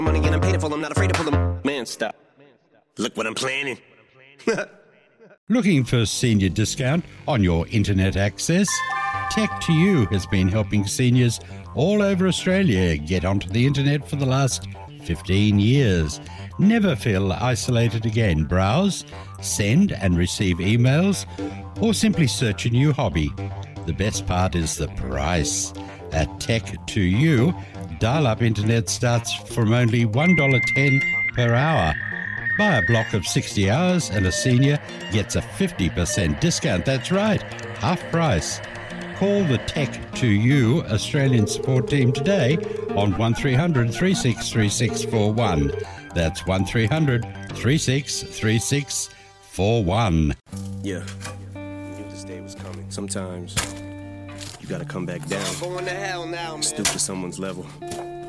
money and I'm paid it full. I'm not afraid to pull them. Man, stop. Look what I'm planning. Looking for senior discount on your internet access? Tech2U has been helping seniors all over Australia get onto the internet for the last 15 years. Never feel isolated again. Browse, send and receive emails, or simply search a new hobby. The best part is the price. At Tech2U, dial-up internet starts from only $1.10 per hour. Buy a block of 60 hours and a senior gets a 50% discount. That's right, half price. Call the Tech2U Australian support team today on 1300 363641. That's 1300 363641. Yeah, I knew this day was coming. Sometimes you gotta come back down. I'm going to hell now, man. Stoop to someone's level.